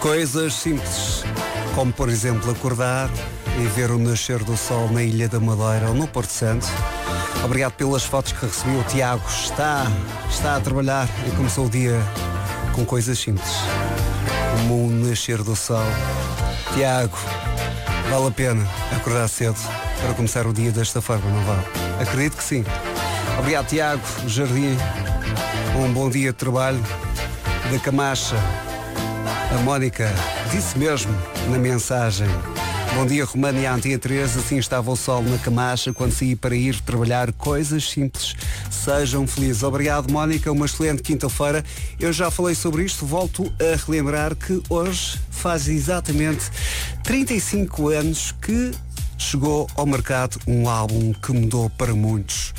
Coisas simples, como por exemplo acordar e ver o nascer do sol na Ilha da Madeira ou no Porto Santo. Obrigado pelas fotos que recebi. O Tiago está a trabalhar e começou o dia com coisas simples, como o nascer do sol. Tiago, vale a pena acordar cedo para começar o dia desta forma, não vale? Acredito que sim. Obrigado, Tiago Jardim. Um bom dia de trabalho. Da Camacha, a Mónica disse mesmo na mensagem: bom dia, Romana e a Antena 3. Assim estava o sol na Camacha quando saí para ir trabalhar. Coisas simples, sejam felizes. Obrigado, Mónica, uma excelente quinta-feira. Eu já falei sobre isto, volto a relembrar que hoje faz exatamente 35 anos que chegou ao mercado um álbum que mudou para muitos.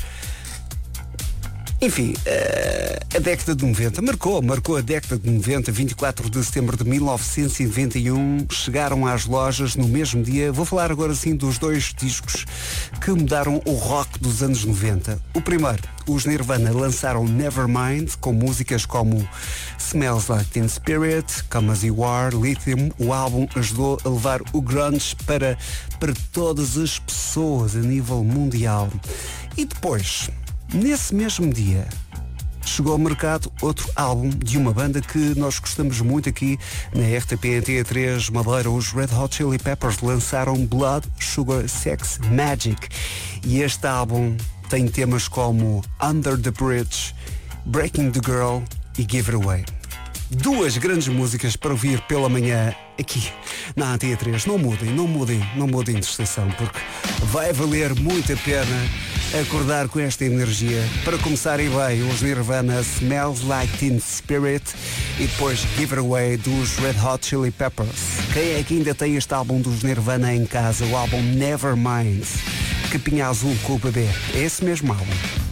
Enfim, a década de 90 marcou a década de 90. 24 de setembro de 1991 chegaram às lojas no mesmo dia. Vou falar agora sim dos dois discos que mudaram o rock dos anos 90. O primeiro, os Nirvana lançaram Nevermind, com músicas como Smells Like Teen Spirit, Come As You Are, Lithium. O álbum ajudou a levar o grunge para todas as pessoas a nível mundial. E depois, nesse mesmo dia, chegou ao mercado outro álbum de uma banda que nós gostamos muito aqui na RTP Antena 3 Madeira. Os Red Hot Chili Peppers lançaram Blood, Sugar, Sex, Magic. E este álbum tem temas como Under the Bridge, Breaking the Girl e Give It Away. Duas grandes músicas para ouvir pela manhã aqui na Antena 3. Não mudem de estação, porque vai valer muito a pena acordar com esta energia. Para começarem bem, os Nirvana, Smells Like Teen Spirit, e depois Give It Away dos Red Hot Chili Peppers. Quem é que ainda tem este álbum dos Nirvana em casa? O álbum Nevermind, capinha azul com o bebê. É esse mesmo álbum.